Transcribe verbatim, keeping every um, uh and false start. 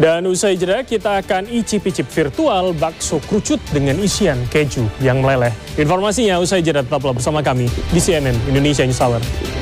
Dan usai jeda kita akan icip-icip virtual bakso kerucut dengan isian keju yang meleleh. Informasinya usai jeda, tetaplah bersama kami di C N N Indonesia News Hour.